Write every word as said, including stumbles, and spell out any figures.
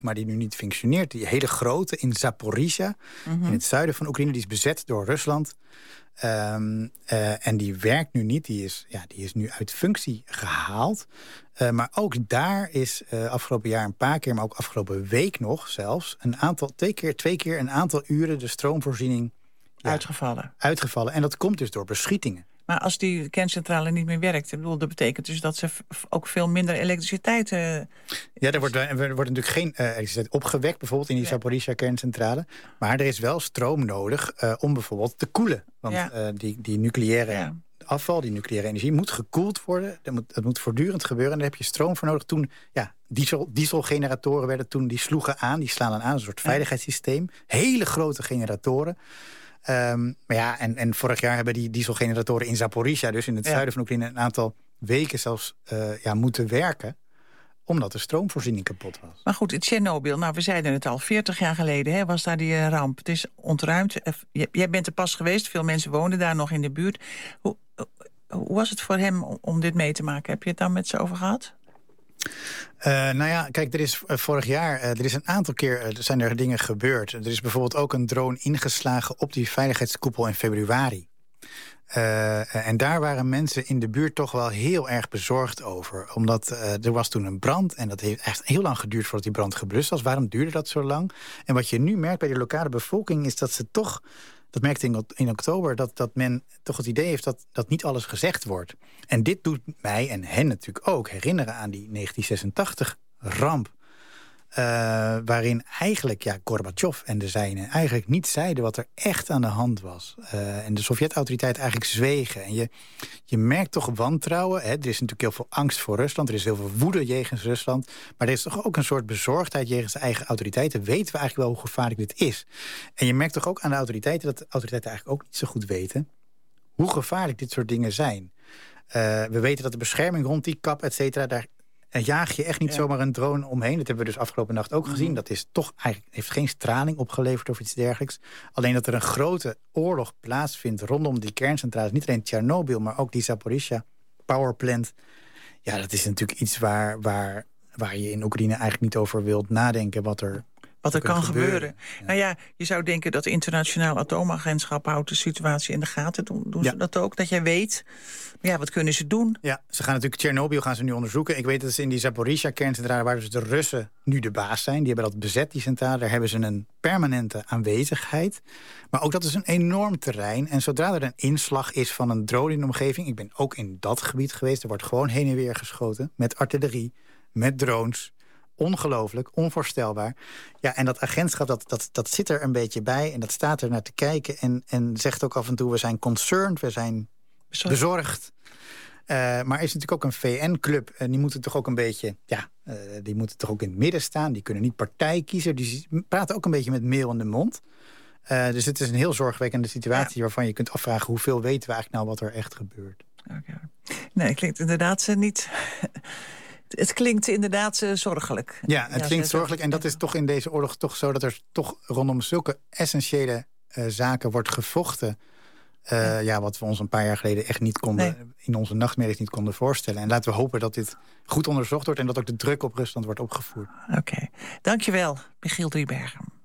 maar die nu niet functioneert. Die hele grote in Zaporizhzhia, mm-hmm. in het zuiden van Oekraïne. Die is bezet door Rusland. Um, uh, en die werkt nu niet. Die is, ja, die is nu uit functie gehaald. Uh, maar ook daar is uh, afgelopen jaar een paar keer... maar ook afgelopen week nog zelfs... een aantal, twee keer, twee keer een aantal uren de stroomvoorziening... Ja, uitgevallen. Uitgevallen. En dat komt dus door beschietingen. Maar als die kerncentrale niet meer werkt... Ik bedoel, dat betekent dus dat ze f- ook veel minder elektriciteit... Uh, ja, er wordt, er wordt natuurlijk geen uh, elektriciteit opgewekt... bijvoorbeeld in die ja. Zaporizhzhia kerncentrale. Maar er is wel stroom nodig uh, om bijvoorbeeld te koelen. Want ja. uh, die, die nucleaire ja. afval, die nucleaire energie... moet gekoeld worden. Dat moet, dat moet voortdurend gebeuren. En daar heb je stroom voor nodig. Toen, ja, diesel, dieselgeneratoren werden toen... die sloegen aan, die slaan dan aan. Een soort ja. veiligheidssysteem. Hele grote generatoren... Um, maar ja, en, en vorig jaar hebben die dieselgeneratoren in Zaporizhzhia... dus in het ja. zuiden van Oekraïne... een aantal weken zelfs uh, ja, moeten werken... omdat de stroomvoorziening kapot was. Maar goed, in Tsjernobyl, nou, we zeiden het al... veertig jaar geleden hè, was daar die uh, ramp. Het is ontruimd. Uh, jij bent er pas geweest. Veel mensen wonen daar nog in de buurt. Hoe, uh, hoe was het voor hem om, om dit mee te maken? Heb je het daar met ze over gehad? Uh, nou ja, kijk, er is uh, vorig jaar, uh, er is een aantal keer uh, zijn er dingen gebeurd. Er is bijvoorbeeld ook een drone ingeslagen op die veiligheidskoepel in februari. Uh, en daar waren mensen in de buurt toch wel heel erg bezorgd over. Omdat uh, er was toen een brand en dat heeft echt heel lang geduurd voordat die brand geblust was. Waarom duurde dat zo lang? En wat je nu merkt bij de lokale bevolking is dat ze toch... Dat merkte in, in oktober, dat, dat men toch het idee heeft dat, dat niet alles gezegd wordt. En dit doet mij en hen natuurlijk ook herinneren aan die negentien zesentachtig-ramp. Uh, waarin eigenlijk ja, Gorbachev en de zijnen eigenlijk niet zeiden wat er echt aan de hand was. Uh, en de Sovjet-autoriteiten eigenlijk zwegen. En je, je merkt toch wantrouwen. Hè? Er is natuurlijk heel veel angst voor Rusland. Er is heel veel woede jegens Rusland. Maar er is toch ook een soort bezorgdheid jegens de eigen autoriteiten. Weten we eigenlijk wel hoe gevaarlijk dit is? En je merkt toch ook aan de autoriteiten... dat de autoriteiten eigenlijk ook niet zo goed weten... hoe gevaarlijk dit soort dingen zijn. Uh, we weten dat de bescherming rond die kap, et cetera... daar en jaag je echt niet ja. zomaar een drone omheen. Dat hebben we dus afgelopen nacht ook gezien. Dat is toch eigenlijk, heeft geen straling opgeleverd of iets dergelijks. Alleen dat er een grote oorlog plaatsvindt rondom die kerncentrales. Niet alleen Tsjernobyl, maar ook die Zaporizhzhia powerplant. Ja, dat is natuurlijk iets waar, waar, waar je in Oekraïne eigenlijk niet over wilt nadenken wat er... Wat er kan gebeuren. gebeuren. Ja. Nou ja, je zou denken dat het internationaal atoomagentschap houdt de situatie in de gaten. Doen, doen ja. ze dat ook? Dat jij weet, ja, wat kunnen ze doen? Ja, ze gaan natuurlijk Tsjernobyl gaan ze nu onderzoeken. Ik weet dat ze in die Zaporizhzhia kerncentrale, waar dus de Russen nu de baas zijn. Die hebben dat bezet, die centrale. Daar hebben ze een permanente aanwezigheid. Maar ook dat is een enorm terrein. En zodra er een inslag is van een drone in de omgeving... ik ben ook in dat gebied geweest. Er wordt gewoon heen en weer geschoten. Met artillerie, met drones... Ongelooflijk, onvoorstelbaar. Ja, en dat agentschap, dat, dat, dat zit er een beetje bij... en dat staat er naar te kijken en, en zegt ook af en toe... we zijn concerned, we zijn bezorgd. bezorgd. Uh, maar er is natuurlijk ook een V N-club... en die moeten toch ook een beetje... ja, uh, die moeten toch ook in het midden staan. Die kunnen niet partij kiezen. Die praten ook een beetje met meel in de mond. Uh, dus het is een heel zorgwekkende situatie... Ja. waarvan je kunt afvragen... hoeveel weten we eigenlijk nou wat er echt gebeurt. Okay. Nee, klinkt inderdaad niet... Het klinkt inderdaad uh, zorgelijk. Ja, het ja, klinkt zorgelijk. En dat is toch in deze oorlog toch zo... dat er toch rondom zulke essentiële uh, zaken wordt gevochten. Uh, ja. ja, wat we ons een paar jaar geleden echt niet konden... Nee. in onze nachtmerries niet konden voorstellen. En laten we hopen dat dit goed onderzocht wordt... en dat ook de druk op Rusland wordt opgevoerd. Oké. Okay. Dankjewel, Michiel Driebergen.